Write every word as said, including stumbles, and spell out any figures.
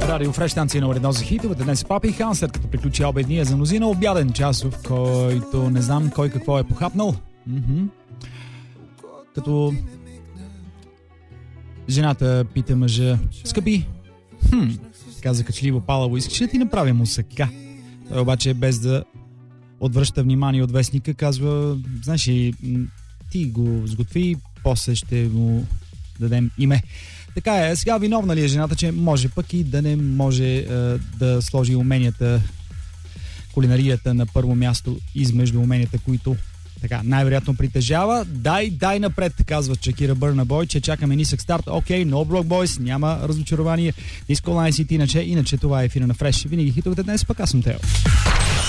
Радио Фреш, станция номер едно за хитовете. Днес е Папи Хан, след като приключи обедния за мнозина обяден час, в който не знам кой какво е похапнал. М-м. Като жената пита мъжа: скъпи, хм, каза качливо палаво, искаш да ти направя мусака? Той обаче, без да отвръща внимание от вестника, казва: знаеш ли, ти го сготви, после ще му дадем име. Така е, сега виновна ли е жената, че може пък и да не може е, да сложи уменията, кулинарията на първо място измежду уменията, които така най-вероятно притежава. Дай, дай напред, казва Шакира Бърна Бой, че чакаме нисък старт. Окей, okay, no block boys, няма разочарование. Disco Line City, иначе, иначе това е ефира на Фреш. Винаги хитовете, днес пък аз съм Тео.